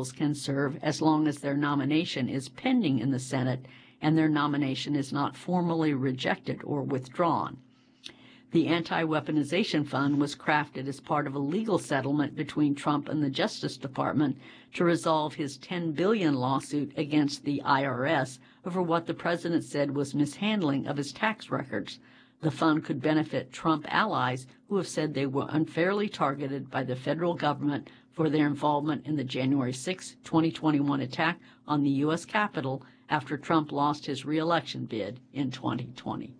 individuals can serve as long as their nomination is pending in the Senate and their nomination is not formally rejected or withdrawn. The Anti-Weaponization Fund was crafted as part of a legal settlement between Trump and the Justice Department to resolve his $10 billion lawsuit against the IRS over what the president said was mishandling of his tax records. The fund could benefit Trump allies who have said they were unfairly targeted by the federal government for their involvement in the January 6, 2021 attack on the U.S. Capitol after Trump lost his re-election bid in 2020.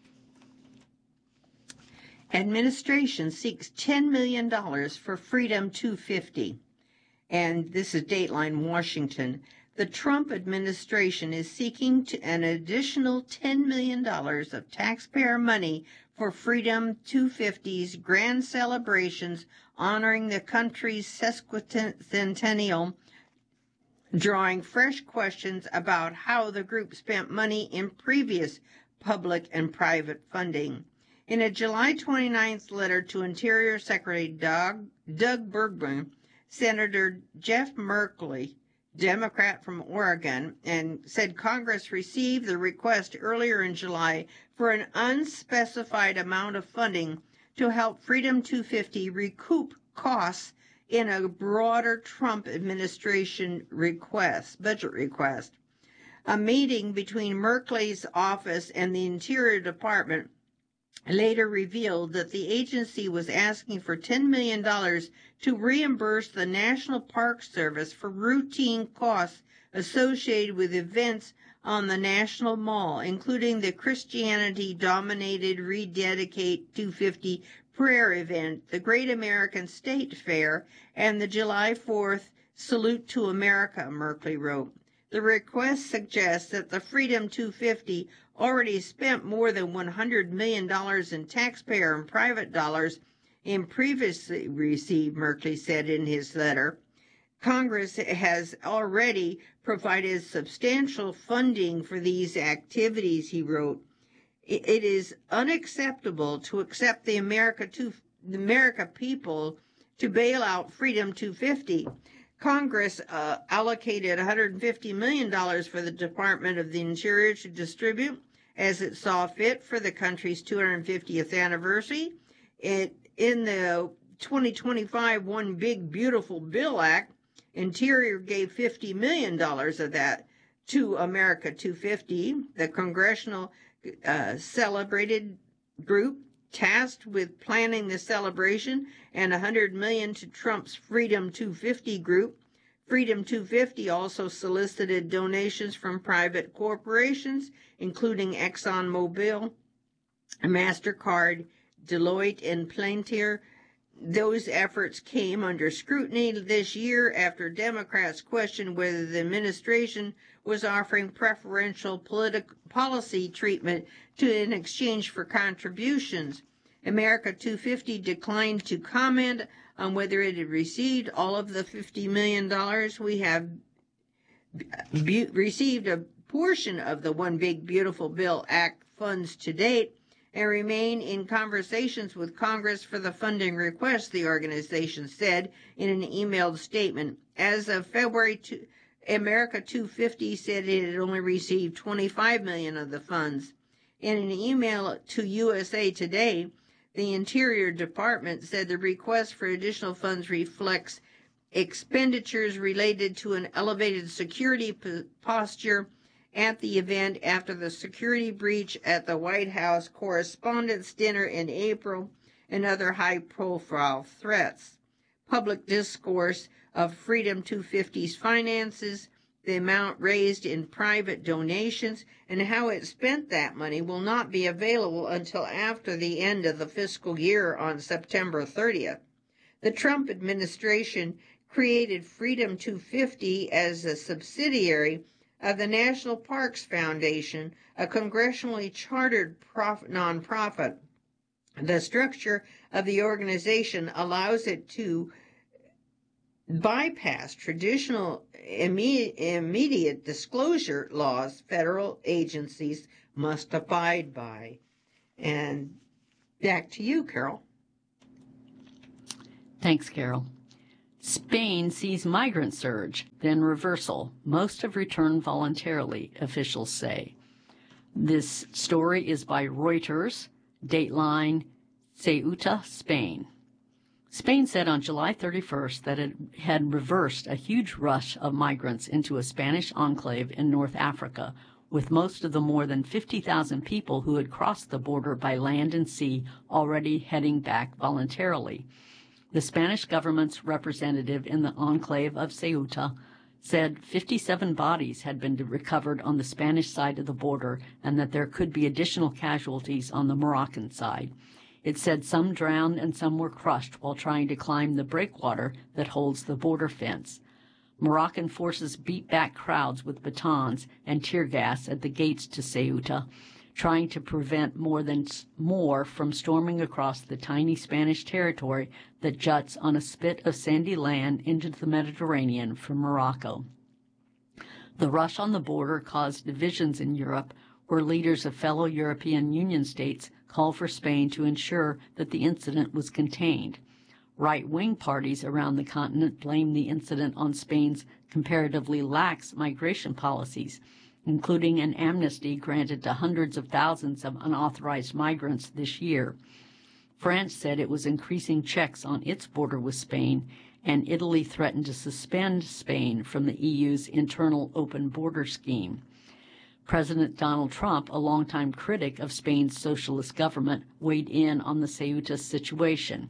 Administration seeks $10 million for Freedom 250. And this is Dateline Washington. The Trump administration is seeking an additional $10 million of taxpayer money for Freedom 250's grand celebrations honoring the country's sesquicentennial, drawing fresh questions about how the group spent money in previous public and private funding. In a July 29th letter to Interior Secretary Doug Burgum, Senator Jeff Merkley, Democrat from Oregon, and said Congress received the request earlier in July for an unspecified amount of funding to help Freedom 250 recoup costs in a broader Trump administration budget request. A meeting between Merkley's office and the Interior Department later revealed that the agency was asking for $10 million to reimburse the National Park Service for routine costs associated with events on the National Mall, including the Christianity-dominated Rededicate 250 prayer event, the Great American State Fair, and the July 4th Salute to America, Merkley wrote. The request suggests that the Freedom 250 already spent more than $100 million in taxpayer and private dollars in previously received, Merkley said in his letter. Congress has already provided substantial funding for these activities, he wrote. It is unacceptable to accept the America people to bail out Freedom 250. Congress allocated $150 million for the Department of the Interior to distribute as it saw fit for the country's 250th anniversary. In the 2025 One Big Beautiful Bill Act, Interior gave $50 million of that to America 250, the congressional celebrated group tasked with planning the celebration, and $100 million to Trump's Freedom 250 group. Freedom 250 also solicited donations from private corporations, including ExxonMobil, MasterCard, Deloitte, and Palantir. Those efforts came under scrutiny this year after Democrats questioned whether the administration was offering preferential policy treatment in exchange for contributions. America 250 declined to comment on whether it had received all of the $50 million. We have received a portion of the One Big Beautiful Bill Act funds to date and remain in conversations with Congress for the funding request, the organization said in an emailed statement. As of February 2, America 250 said it had only received $25 million of the funds. In an email to USA Today, the Interior Department said the request for additional funds reflects expenditures related to an elevated security posture at the event after the security breach at the White House Correspondents' Dinner in April and other high-profile threats. Public discourse of Freedom 250's finances, the amount raised in private donations, and how it spent that money will not be available until after the end of the fiscal year on September 30th. The Trump administration created Freedom 250 as a subsidiary of the National Parks Foundation, a congressionally chartered nonprofit. The structure of the organization allows it to bypass traditional immediate disclosure laws federal agencies must abide by. And back to you, Carol. Thanks, Carol. Spain sees migrant surge, then reversal. Most have returned voluntarily, officials say. This story is by Reuters, Dateline, Ceuta, Spain. Spain said on July 31st that it had reversed a huge rush of migrants into a Spanish enclave in North Africa, with most of the more than 50,000 people who had crossed the border by land and sea already heading back voluntarily. The Spanish government's representative in the enclave of Ceuta said 57 bodies had been recovered on the Spanish side of the border and that there could be additional casualties on the Moroccan side. It said some drowned and some were crushed while trying to climb the breakwater that holds the border fence. Moroccan forces beat back crowds with batons and tear gas at the gates to Ceuta, trying to prevent more from storming across the tiny Spanish territory that juts on a spit of sandy land into the Mediterranean from Morocco. The rush on the border caused divisions in Europe, where leaders of fellow European Union states called for Spain to ensure that the incident was contained. Right-wing parties around the continent blamed the incident on Spain's comparatively lax migration policies, including an amnesty granted to hundreds of thousands of unauthorized migrants this year. France said it was increasing checks on its border with Spain, and Italy threatened to suspend Spain from the EU's internal open border scheme. President Donald Trump, a longtime critic of Spain's socialist government, weighed in on the Ceuta situation.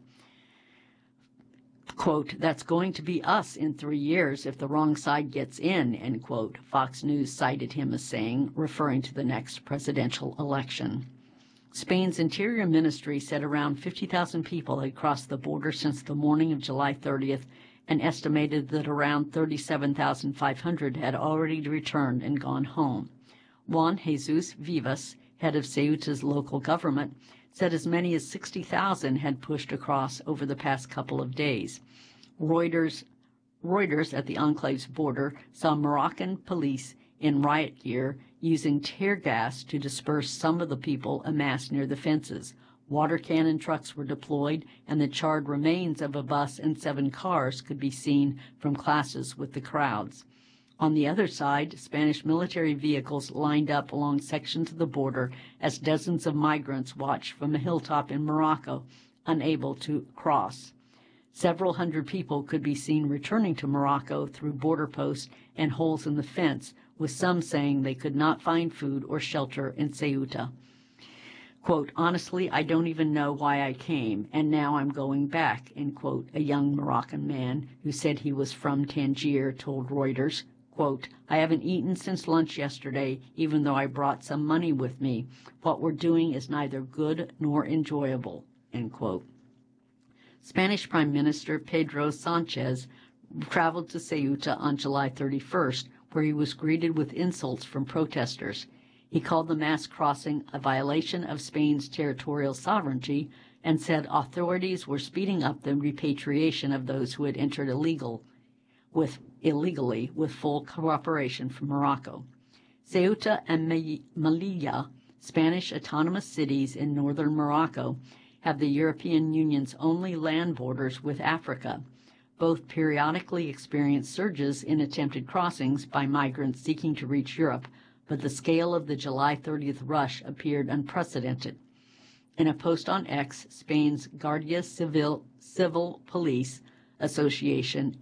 Quote, "That's going to be us in 3 years if the wrong side gets in," end quote, Fox News cited him as saying, referring to the next presidential election. Spain's Interior Ministry said around 50,000 people had crossed the border since the morning of July 30th and estimated that around 37,500 had already returned and gone home. Juan Jesus Vivas, head of Ceuta's local government, said as many as 60,000 had pushed across over the past couple of days. Reuters at the enclave's border saw Moroccan police in riot gear using tear gas to disperse some of the people amassed near the fences. Water cannon trucks were deployed, and the charred remains of a bus and 7 cars could be seen from classes with the crowds. On the other side, Spanish military vehicles lined up along sections of the border as dozens of migrants watched from a hilltop in Morocco, unable to cross. Several hundred people could be seen returning to Morocco through border posts and holes in the fence, with some saying they could not find food or shelter in Ceuta. Quote, "Honestly, I don't even know why I came, and now I'm going back," end quote, a young Moroccan man who said he was from Tangier told Reuters. Quote, "I haven't eaten since lunch yesterday, even though I brought some money with me. What we're doing is neither good nor enjoyable," end quote. Spanish Prime Minister Pedro Sanchez traveled to Ceuta on July 31st, where he was greeted with insults from protesters. He called the mass crossing a violation of Spain's territorial sovereignty and said authorities were speeding up the repatriation of those who had entered illegally with full cooperation from Morocco. Ceuta and Melilla, Spanish autonomous cities in northern Morocco, have the European Union's only land borders with Africa. Both periodically experience surges in attempted crossings by migrants seeking to reach Europe, but the scale of the July 30th rush appeared unprecedented. In a post on X, Spain's Guardia Civil Police Association,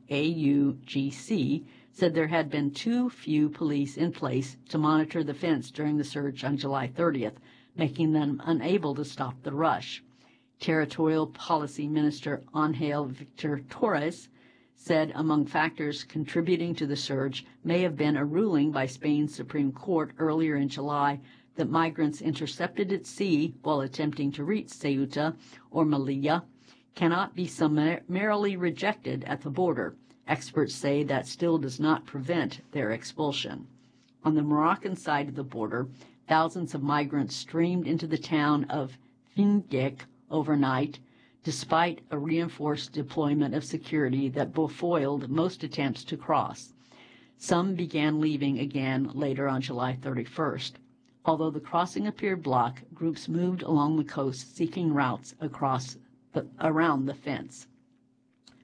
AUGC, said there had been too few police in place to monitor the fence during the surge on July 30th, making them unable to stop the rush. Territorial Policy Minister Ángel Victor Torres said among factors contributing to the surge may have been a ruling by Spain's Supreme Court earlier in July that migrants intercepted at sea while attempting to reach Ceuta or Melilla cannot be summarily rejected at the border. Experts say that still does not prevent their expulsion. On the Moroccan side of the border, thousands of migrants streamed into the town of Fingek overnight, despite a reinforced deployment of security that befoiled most attempts to cross. Some began leaving again later on July 31st. Although the crossing appeared blocked, groups moved along the coast seeking routes around the fence.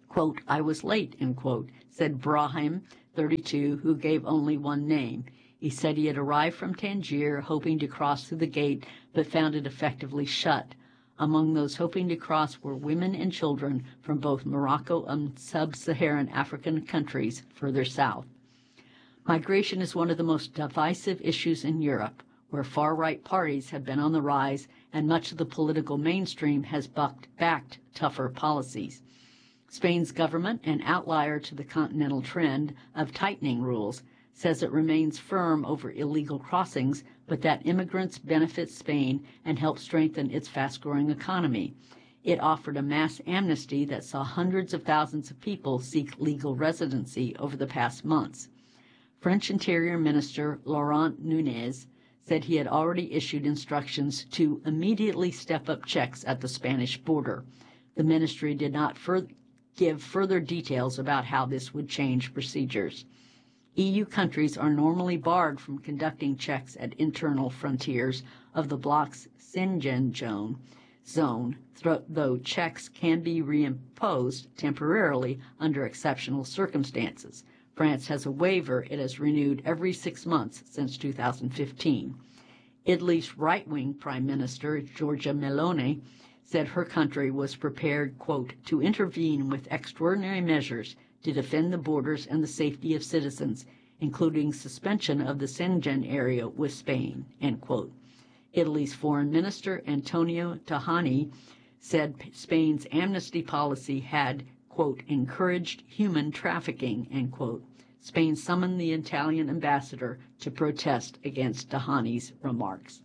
Quote, "I was late," end quote, said Brahim, 32, who gave only one name. He said he had arrived from Tangier hoping to cross through the gate, but found it effectively shut. Among those hoping to cross were women and children from both Morocco and sub-Saharan African countries further south. Migration is one of the most divisive issues in Europe, where far-right parties have been on the rise and much of the political mainstream has backed tougher policies. Spain's government, an outlier to the continental trend of tightening rules, says it remains firm over illegal crossings, but that immigrants benefit Spain and help strengthen its fast-growing economy. It offered a mass amnesty that saw hundreds of thousands of people seek legal residency over the past months. French Interior Minister Laurent Nunez said he had already issued instructions to immediately step up checks at the Spanish border. The ministry did not give further details about how this would change procedures. EU countries are normally barred from conducting checks at internal frontiers of the bloc's Schengen zone, though checks can be reimposed temporarily under exceptional circumstances. France has a waiver it has renewed every 6 months since 2015. Italy's right-wing Prime Minister, Giorgia Meloni, said her country was prepared, quote, to intervene with extraordinary measures to defend the borders and the safety of citizens, including suspension of the Schengen area with Spain, end quote. Italy's Foreign Minister, Antonio Tajani, said Spain's amnesty policy had, quote, encouraged human trafficking, end quote. Spain summoned the Italian ambassador to protest against Tajani's remarks.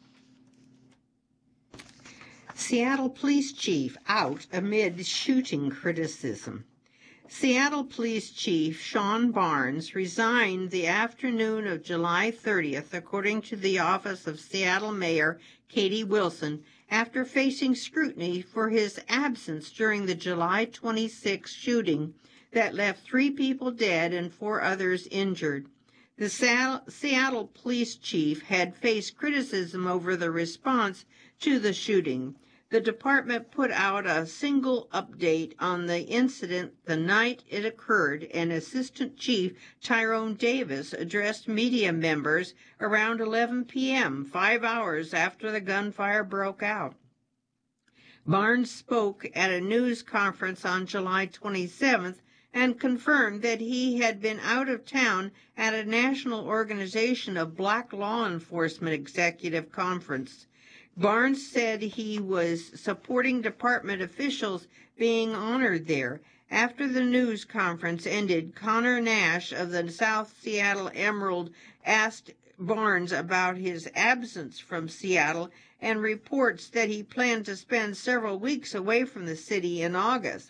Seattle police chief out amid shooting criticism. Seattle Police Chief Sean Barnes resigned the afternoon of July 30th, according to the office of Seattle Mayor Katie Wilson, after facing scrutiny for his absence during the July 26 shooting that left 3 people dead and 4 others injured. The Seattle police chief had faced criticism over the response to the shooting. The department put out a single update on the incident the night it occurred, and Assistant Chief Tyrone Davis addressed media members around 11 p.m., 5 hours after the gunfire broke out. Barnes spoke at a news conference on July 27th and confirmed that he had been out of town at a National Organization of Black Law Enforcement Executive Conference. Barnes said he was supporting department officials being honored there. After the news conference ended, Connor Nash of the South Seattle Emerald asked Barnes about his absence from Seattle and reports that he planned to spend several weeks away from the city in August.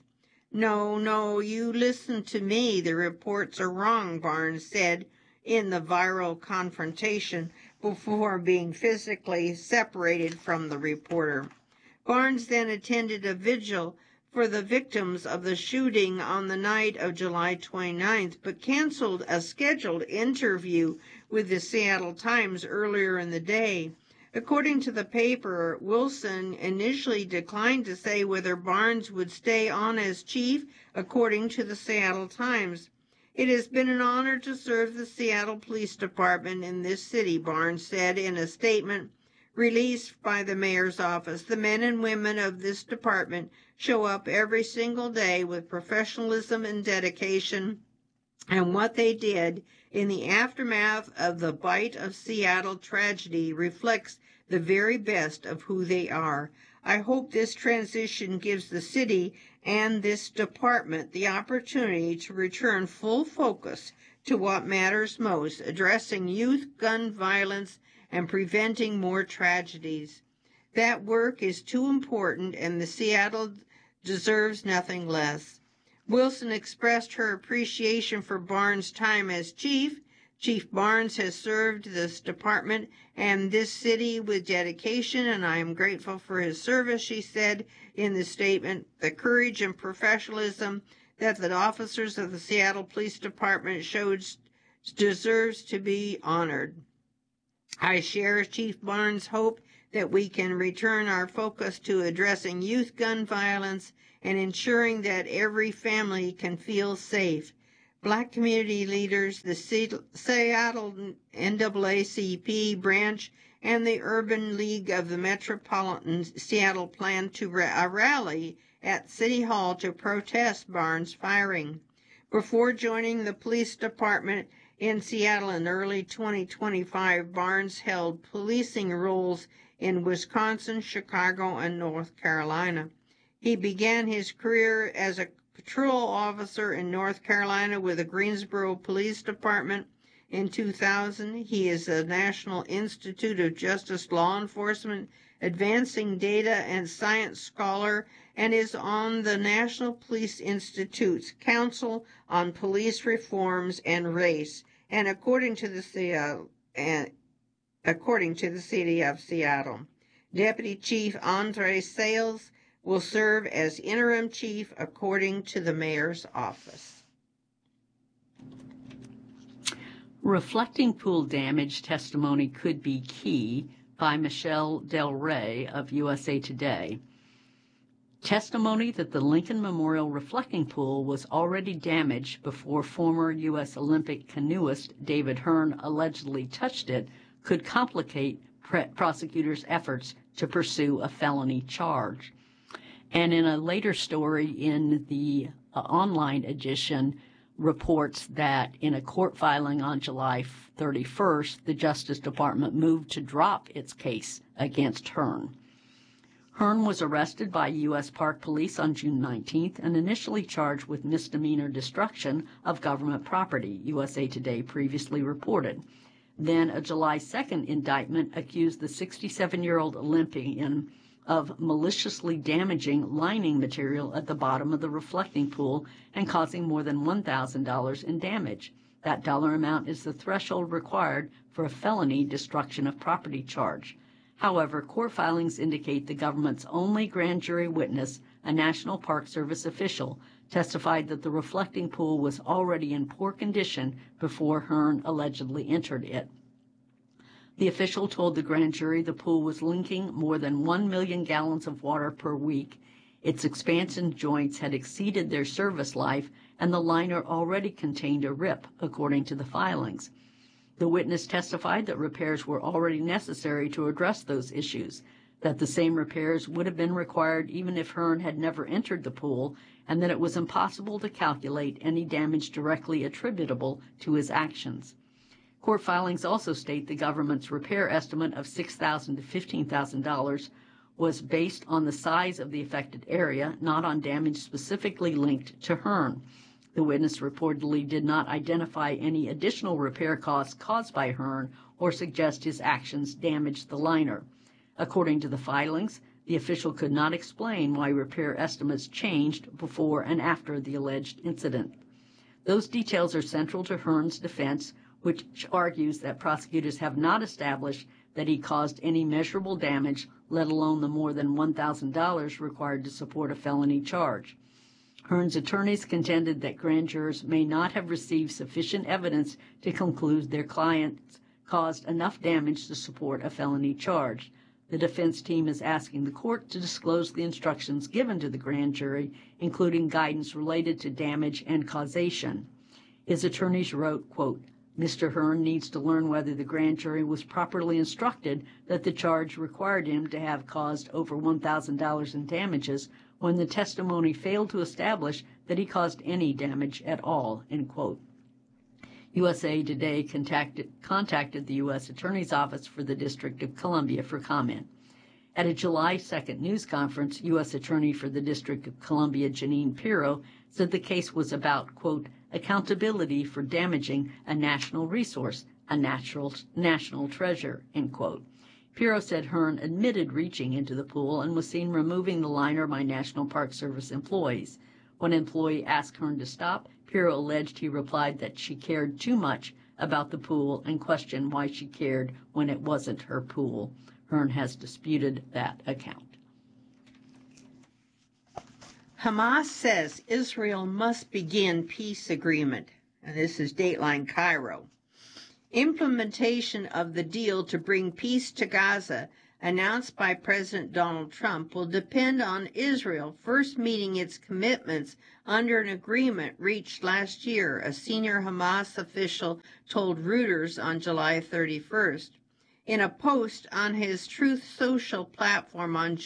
No, you listen to me. The reports are wrong, Barnes said in the viral confrontation before being physically separated from the reporter. Barnes then attended a vigil for the victims of the shooting on the night of July 29th, but canceled a scheduled interview with the Seattle Times earlier in the day. According to the paper, Wilson initially declined to say whether Barnes would stay on as chief, according to the Seattle Times. It has been an honor to serve the Seattle Police Department in this city, Barnes said in a statement released by the mayor's office. The men and women of this department show up every single day with professionalism and dedication, and what they did in the aftermath of the Bite of Seattle tragedy reflects the very best of who they are. I hope this transition gives the city and this department the opportunity to return full focus to what matters most, addressing youth gun violence and preventing more tragedies. That work is too important, and the Seattle deserves nothing less. Wilson expressed her appreciation for Barnes' time as chief. Chief Barnes has served this department and this city with dedication, and I am grateful for his service, she said in the statement. The courage and professionalism that the officers of the Seattle Police Department showed deserves to be honored. I share Chief Barnes' hope that we can return our focus to addressing youth gun violence and ensuring that every family can feel safe. Black community leaders, the Seattle NAACP branch, and the Urban League of the Metropolitan Seattle plan to a rally at City Hall to protest Barnes' firing. Before joining the police department in Seattle in early 2025, Barnes held policing roles in Wisconsin, Chicago, and North Carolina. He began his career as a patrol officer in North Carolina with the Greensboro Police Department. In 2000, he is a National Institute of Justice Law Enforcement Advancing Data and Science Scholar and is on the National Police Institute's Council on Police Reforms and Race, and according to the City of Seattle. Deputy Chief Andre Sales will serve as interim chief according to the mayor's office. Reflecting pool damage testimony could be key by Michelle Del Rey of USA Today. Testimony that the Lincoln Memorial reflecting pool was already damaged before former U.S. Olympic canoeist David Hearn allegedly touched it could complicate prosecutors' efforts to pursue a felony charge. And in a later story in the online edition, reports that in a court filing on July 31st, the Justice Department moved to drop its case against Hearn. Hearn was arrested by U.S. Park Police on June 19th and initially charged with misdemeanor destruction of government property, USA Today previously reported. Then a July 2nd indictment accused the 67-year-old Olympian of maliciously damaging lining material at the bottom of the reflecting pool and causing more than $1,000 in damage. That dollar amount is the threshold required for a felony destruction of property charge. However, court filings indicate the government's only grand jury witness, a National Park Service official, testified that the reflecting pool was already in poor condition before Hearn allegedly entered it. The official told the grand jury the pool was leaking more than 1 million gallons of water per week. Its expansion joints had exceeded their service life, and the liner already contained a rip, according to the filings. The witness testified that repairs were already necessary to address those issues, that the same repairs would have been required even if Hearn had never entered the pool, and that it was impossible to calculate any damage directly attributable to his actions. Court filings also state the government's repair estimate of $6,000 to $15,000 was based on the size of the affected area, not on damage specifically linked to Hearn. The witness reportedly did not identify any additional repair costs caused by Hearn or suggest his actions damaged the liner. According to the filings, the official could not explain why repair estimates changed before and after the alleged incident. Those details are central to Hearn's defense, which argues that prosecutors have not established that he caused any measurable damage, let alone the more than $1,000 required to support a felony charge. Hearn's attorneys contended that grand jurors may not have received sufficient evidence to conclude their clients caused enough damage to support a felony charge. The defense team is asking the court to disclose the instructions given to the grand jury, including guidance related to damage and causation. His attorneys wrote, quote, Mr. Hearn needs to learn whether the grand jury was properly instructed that the charge required him to have caused over $1,000 in damages when the testimony failed to establish that he caused any damage at all, end quote. USA Today contacted the U.S. Attorney's Office for the District of Columbia for comment. At a July 2nd news conference, U.S. Attorney for the District of Columbia Jeanine Pirro said the case was about, quote, accountability for damaging a national resource, a national treasure, end quote. Pirro said Hearn admitted reaching into the pool and was seen removing the liner by National Park Service employees. When an employee asked Hearn to stop, Pirro alleged he replied that she cared too much about the pool and questioned why she cared when it wasn't her pool. Hearn has disputed that account. Hamas says Israel must begin peace agreement. And this is Dateline Cairo. Implementation of the deal to bring peace to Gaza, announced by President Donald Trump will depend on Israel first meeting its commitments under an agreement reached last year, a senior Hamas official told Reuters on July 31st. In a post on his Truth Social platform on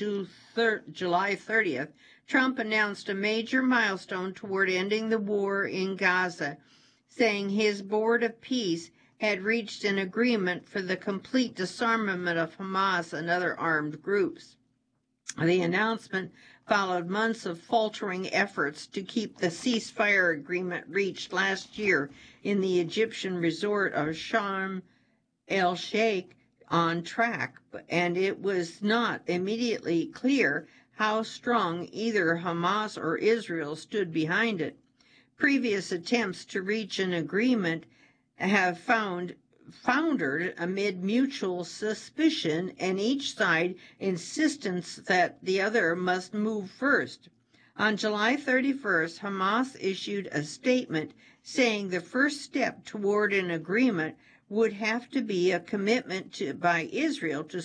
July 30th, Trump announced a major milestone toward ending the war in Gaza, saying his Board of Peace had reached an agreement for the complete disarmament of Hamas and other armed groups. The announcement followed months of faltering efforts to keep the ceasefire agreement reached last year in the Egyptian resort of Sharm el-Sheikh on track, and it was not immediately clear how strong either Hamas or Israel stood behind it. Previous attempts to reach an agreement have foundered amid mutual suspicion and each side insistence that the other must move first. On July 31st, Hamas issued a statement saying the first step toward an agreement would have to be a commitment by Israel to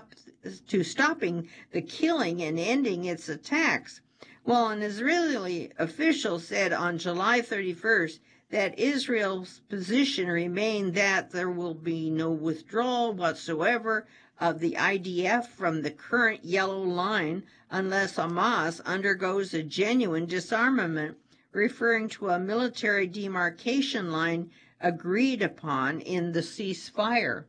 stopping the killing and ending its attacks, while an Israeli official said on July 31st that Israel's position remained that there will be no withdrawal whatsoever of the IDF from the current yellow line unless Hamas undergoes a genuine disarmament, referring to a military demarcation line agreed upon in the ceasefire.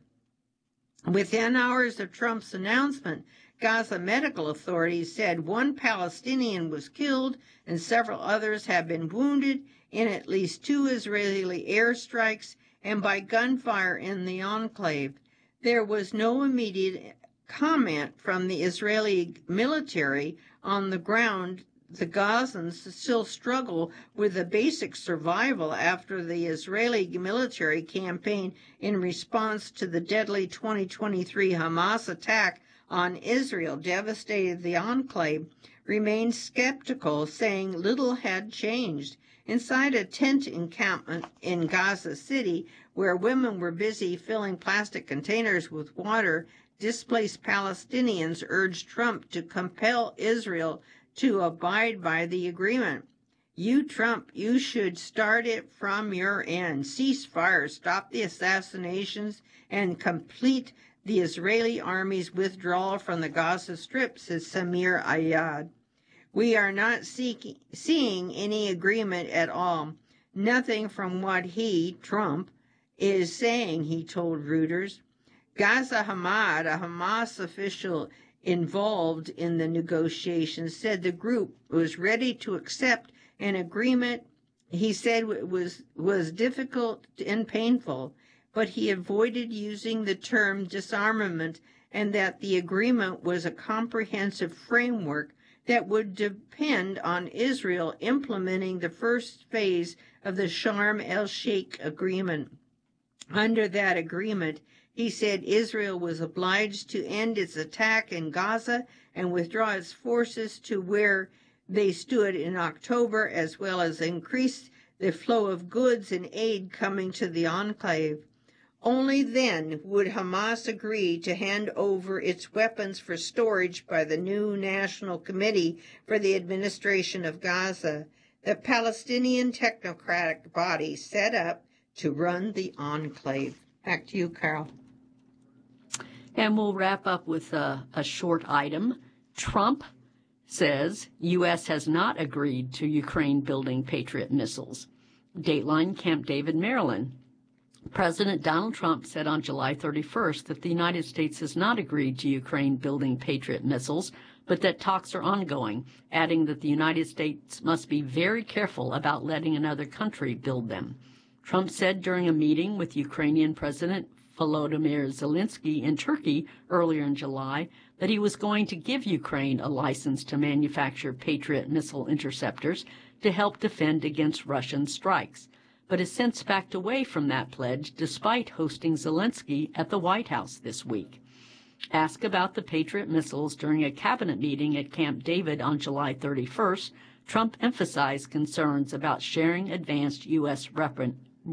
Within hours of Trump's announcement, Gaza medical authorities said one Palestinian was killed and several others have been wounded in at least 2 Israeli airstrikes and by gunfire in the enclave. There was no immediate comment from the Israeli military on the ground. The Gazans still struggle with the basic survival after the Israeli military campaign in response to the deadly 2023 Hamas attack on Israel devastated the enclave, remained skeptical, saying little had changed. Inside a tent encampment in Gaza City, where women were busy filling plastic containers with water, displaced Palestinians urged Trump to compel Israel to abide by the agreement. You, Trump, you should start it from your end. Cease fire, stop the assassinations, and complete the Israeli army's withdrawal from the Gaza Strip, said Samir Ayad. We are not seeing any agreement at all. Nothing from what he, Trump, is saying, he told Reuters. Gaza Hamad, a Hamas official involved in the negotiations, said the group was ready to accept an agreement. He said it was difficult and painful, but he avoided using the term disarmament and that the agreement was a comprehensive framework that would depend on Israel implementing the first phase of the Sharm el-Sheikh agreement. Under that agreement, he said Israel was obliged to end its attack in Gaza and withdraw its forces to where they stood in October, as well as increase the flow of goods and aid coming to the enclave. Only then would Hamas agree to hand over its weapons for storage by the new National Committee for the Administration of Gaza, the Palestinian technocratic body set up to run the enclave. Back to you, Carol. And we'll wrap up with a short item. Trump says U.S. has not agreed to Ukraine building Patriot missiles. Dateline, Camp David, Maryland. President Donald Trump said on July 31st that the United States has not agreed to Ukraine building Patriot missiles, but that talks are ongoing, adding that the United States must be very careful about letting another country build them. Trump said during a meeting with Ukrainian President Volodymyr Zelensky in Turkey earlier in July that he was going to give Ukraine a license to manufacture Patriot missile interceptors to help defend against Russian strikes, but has since backed away from that pledge despite hosting Zelensky at the White House this week. Asked about the Patriot missiles during a cabinet meeting at Camp David on July 31st, Trump emphasized concerns about sharing advanced U.S.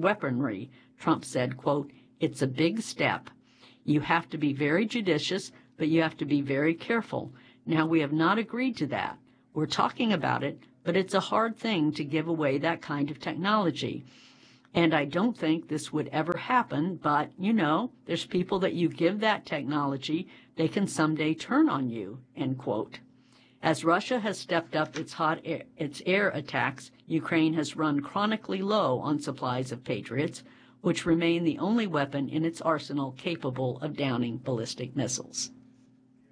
weaponry. Trump said, quote, "It's a big step. You have to be very judicious, but you have to be very careful. Now, we have not agreed to that. We're talking about it, but it's a hard thing to give away that kind of technology. And I don't think this would ever happen, but, there's people that you give that technology, they can someday turn on you," end quote. As Russia has stepped up its air attacks, Ukraine has run chronically low on supplies of Patriots, which remain the only weapon in its arsenal capable of downing ballistic missiles.